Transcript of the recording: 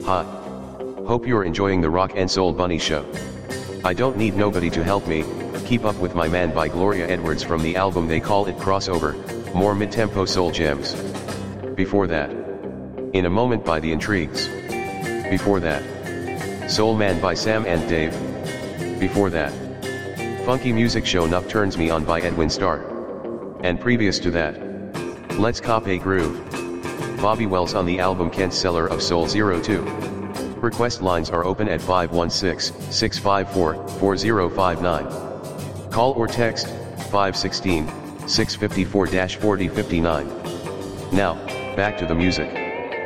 Hi. Hope you're enjoying the Rock and Soul Bunny Show. I don't need nobody to help me, Keep Up With My Man by Gloria Edwards from the album They Call It Crossover, more mid-tempo soul gems. Before that, In a Moment by The Intrigues. Before that, Soul Man by Sam and Dave. Before that, Funky Music Show Nocturnes Me On by Edwin Starr. And previous to that, Let's Cop a Groove, Bobby Wells on the album Kent Seller of Soul 02. Request lines are open at 516-654-4059. Call or text 516-654-4059. Now, back to the music.